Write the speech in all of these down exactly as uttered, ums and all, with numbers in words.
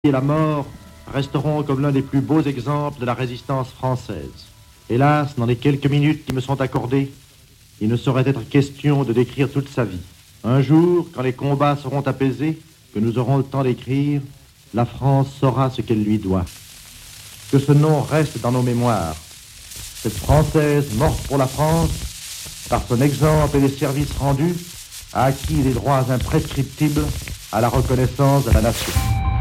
et la mort resteront comme l'un des plus beaux exemples de la résistance française. Hélas, dans les quelques minutes qui me sont accordées, il ne saurait être question de décrire toute sa vie. Un jour, quand les combats seront apaisés, que nous aurons le temps d'écrire, la France saura ce qu'elle lui doit. Que ce nom reste dans nos mémoires. Cette Française morte pour la France, par son exemple et les services rendus, a acquis des droits imprescriptibles à la reconnaissance de la nation.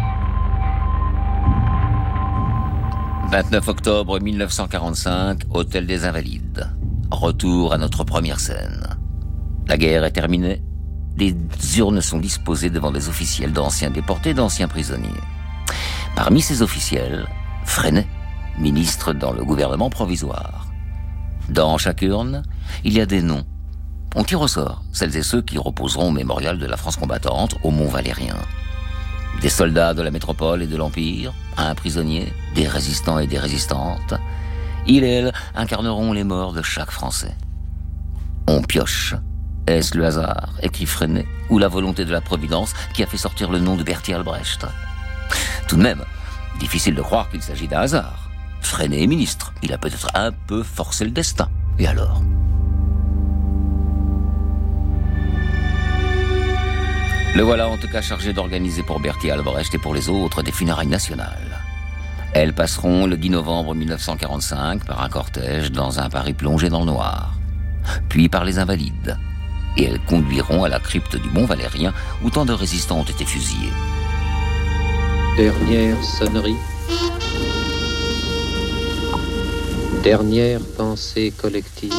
vingt-neuf octobre mille neuf cent quarante-cinq, Hôtel des Invalides. Retour à notre première scène. La guerre est terminée. Des urnes sont disposées devant des officiels d'anciens déportés, d'anciens prisonniers. Parmi ces officiels, Freinet, ministre dans le gouvernement provisoire. Dans chaque urne, il y a des noms. On tire au sort celles et ceux qui reposeront au mémorial de la France combattante au Mont Valérien. Des soldats de la métropole et de l'Empire, un prisonnier, des résistants et des résistantes. Ils et elles incarneront les morts de chaque Français. On pioche. Est-ce le hasard, écrit Freinet, ou la volonté de la Providence qui a fait sortir le nom de Berthier Albrecht? Tout de même, difficile de croire qu'il s'agit d'un hasard. Freinet est ministre, il a peut-être un peu forcé le destin. Et alors ? Le voilà en tout cas chargé d'organiser pour Berthier Albrecht et pour les autres des funérailles nationales. Elles passeront le dix novembre mille neuf cent quarante-cinq par un cortège dans un Paris plongé dans le noir, puis par les Invalides, et elles conduiront à la crypte du Mont Valérien où tant de résistants ont été fusillés. Dernière sonnerie, dernière pensée collective,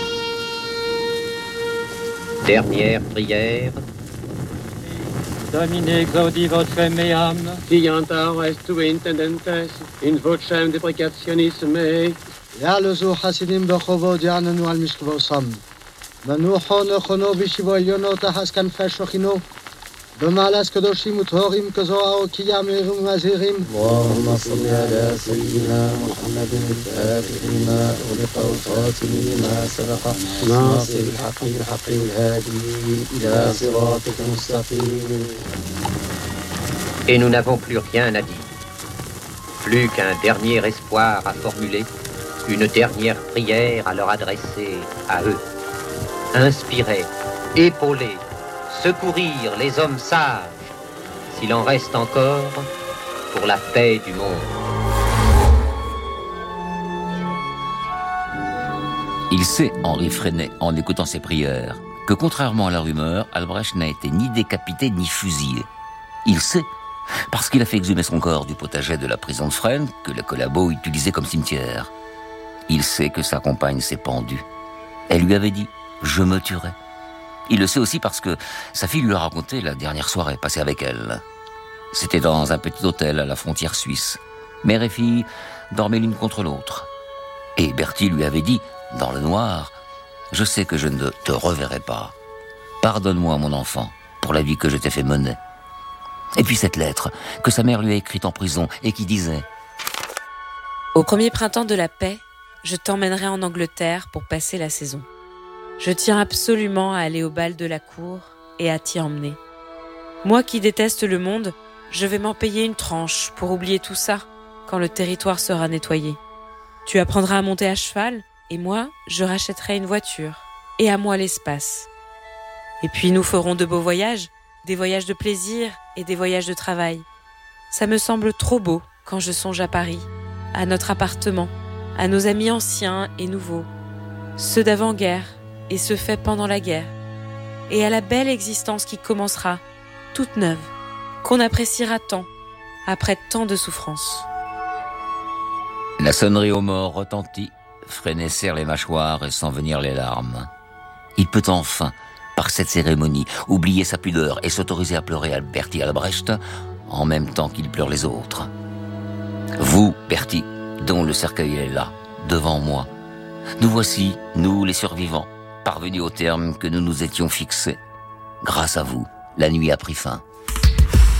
dernière prière. Domine exaudi votre meam, fianta restu intendentes, in vocem deprecationisme. יעלו חסידים בחובות יעננו על משכבוסם. מנוחו נכונו בשבויונו תחס כנפי שוכינו. במעלס קדושים וטהורים כזוהר כי יאמרים ומזהירים. اللهم صل على سيدنا محمد الفاتح لما أغلق والخاتم لما سبق ناصر الحق بالحق والهادي إلى صراطك المستقيم. Et nous n'avons plus rien à dire. Plus qu'un dernier espoir à formuler, une dernière prière à leur adresser à eux. Inspirer, épauler, secourir les hommes sages, s'il en reste encore, pour la paix du monde. Il sait, Henri Freinet, en écoutant ses prières, que contrairement à la rumeur, Albrecht n'a été ni décapité ni fusillé. Il sait, parce qu'il a fait exhumer son corps du potager de la prison de Fresnes, que les collabos utilisaient comme cimetière. Il sait que sa compagne s'est pendue. Elle lui avait dit « Je me tuerai ». Il le sait aussi parce que sa fille lui a raconté la dernière soirée passée avec elle. C'était dans un petit hôtel à la frontière suisse. Mère et fille dormaient l'une contre l'autre. Et Berthier lui avait dit, dans le noir, « Je sais que je ne te reverrai pas. Pardonne-moi, mon enfant, pour la vie que je t'ai fait mener. » Et puis cette lettre que sa mère lui a écrite en prison et qui disait « Au premier printemps de la paix, je t'emmènerai en Angleterre pour passer la saison. Je tiens absolument à aller au bal de la cour et à t'y emmener. Moi qui déteste le monde, je vais m'en payer une tranche pour oublier tout ça quand le territoire sera nettoyé. Tu apprendras à monter à cheval et moi, je rachèterai une voiture et à moi l'espace. Et puis nous ferons de beaux voyages, des voyages de plaisir et des voyages de travail. Ça me semble trop beau quand je songe à Paris, à notre appartement, à nos amis anciens et nouveaux, ceux d'avant-guerre et ceux faits pendant la guerre, et à la belle existence qui commencera, toute neuve, qu'on appréciera tant, après tant de souffrances. » La sonnerie aux morts retentit, Freinet serre les mâchoires et sent venir les larmes. Il peut enfin, par cette cérémonie, oublier sa pudeur et s'autoriser à pleurer à Berthier Albrecht en même temps qu'il pleure les autres. Vous, Berthier, dont le cercueil est là, devant moi. Nous voici, nous les survivants, parvenus au terme que nous nous étions fixés. Grâce à vous, la nuit a pris fin.